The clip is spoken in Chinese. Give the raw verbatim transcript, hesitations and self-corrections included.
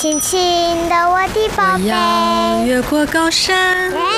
轻轻的我的宝我要贝。 越过高山。